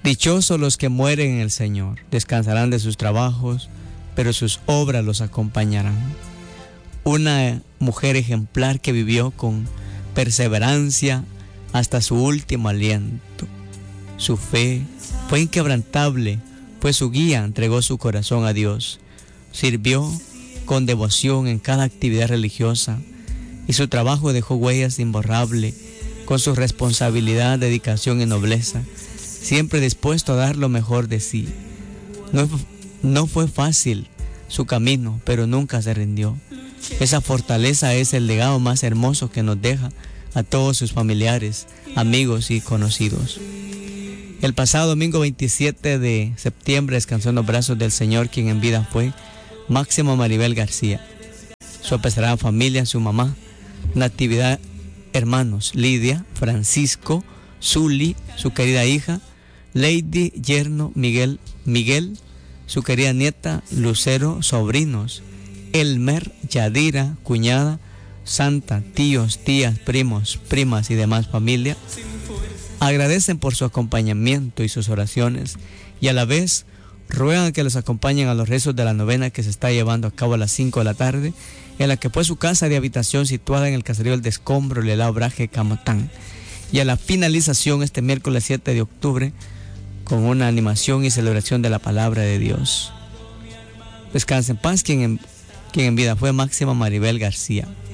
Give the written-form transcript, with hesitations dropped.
Dichosos los que mueren en el Señor, descansarán de sus trabajos, pero sus obras los acompañarán. Una mujer ejemplar que vivió con perseverancia hasta su último aliento. Su fe fue inquebrantable, pues su guía entregó su corazón a Dios. Sirvió con devoción en cada actividad religiosa y su trabajo dejó huellas imborrables con su responsabilidad, dedicación y nobleza, siempre dispuesto a dar lo mejor de sí. No fue fácil su camino, pero nunca se rindió. Esa fortaleza es el legado más hermoso que nos deja a todos sus familiares, amigos y conocidos. El pasado domingo 27 de septiembre descansó en los brazos del Señor, quien en vida fue Máximo Maribel García. Su apreciada familia, su mamá, Natividad, hermanos Lidia, Francisco, Zuli, su querida hija, Lady, yerno, Miguel, su querida nieta, Lucero, sobrinos, Elmer, Yadira, cuñada, Santa, tíos, tías, primos, primas y demás familia, agradecen por su acompañamiento y sus oraciones y a la vez ruegan que los acompañen a los rezos de la novena que se está llevando a cabo a las 5 de la tarde, en la que fue su casa de habitación situada en el caserío El Descombro, Lelao Braje, Camatán. Y a la finalización este miércoles 7 de octubre con una animación y celebración de la palabra de Dios. Descanse en paz quien en vida fue Máxima Maribel García.